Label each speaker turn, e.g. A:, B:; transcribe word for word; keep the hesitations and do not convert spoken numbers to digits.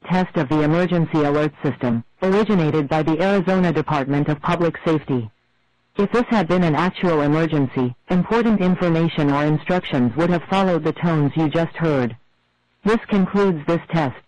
A: test of the emergency alert system, originated by the Arizona Department of Public Safety. If this had been an actual emergency, important information or instructions would have followed the tones you just heard. This concludes this test.